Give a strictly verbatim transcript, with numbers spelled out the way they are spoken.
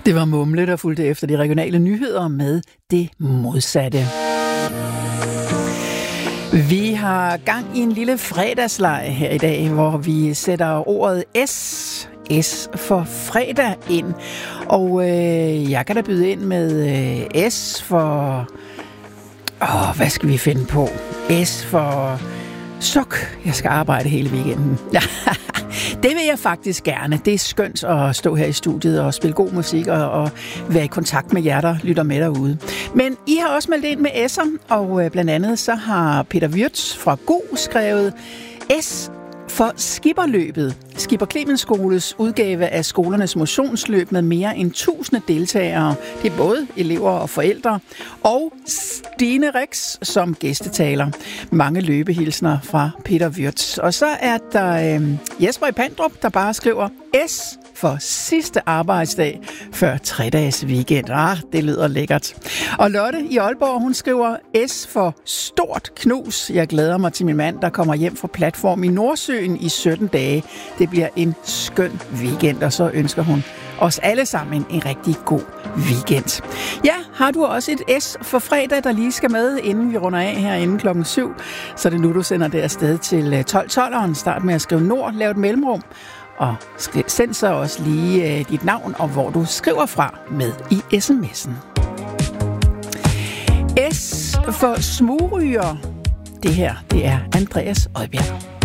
Det var Mumle, der fulgte efter de regionale nyheder med det modsatte. Vi har gang i en lille fredagsleg her i dag, hvor vi sætter ordet S, S for fredag ind. Og øh, jeg kan da byde ind med øh, S for... Åh, hvad skal vi finde på? S for... Suk, jeg skal arbejde hele weekenden. Det vil jeg faktisk gerne. Det er skønt at stå her i studiet og spille god musik og, og være i kontakt med jer, der lytter med derude. Men I har også meldt ind med S'er, og blandt andet så har Peter Wirtz fra God skrevet S for skipperløbet. Skipper Clemens Skoles udgave af skolernes motionsløb med mere end tusinde deltagere. Det er både elever og forældre. Og Stine Rex som gæstetaler. Mange løbehilsner fra Peter Wirtz. Og så er der øh, Jesper i Pandrup, der bare skriver S for sidste arbejdsdag før tre-dages weekend. Ah, det lyder lækkert. Og Lotte i Aalborg, hun skriver S for stort knus. Jeg glæder mig til min mand, der kommer hjem fra platform i Nordsøen i sytten dage. Det bliver en skøn weekend, og så ønsker hun os alle sammen en rigtig god weekend. Ja, har du også et S for fredag, der lige skal med, inden vi runder af herinde klokken syv, så er det nu, du sender det afsted til tolv tolv. Start med at skrive Nord, lav et mellemrum, og send så også lige dit navn og hvor du skriver fra med i sms'en. S for smugryger. Det her, det er Andreas Odbjerg.